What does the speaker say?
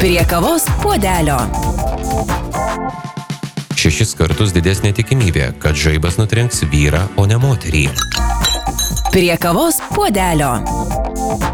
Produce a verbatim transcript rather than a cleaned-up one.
Prie kavos puodelio. Šešis kartus didesnė tikimybė, kad žaibas nutrenks vyrą, o ne moterį. Prie kavos puodelio.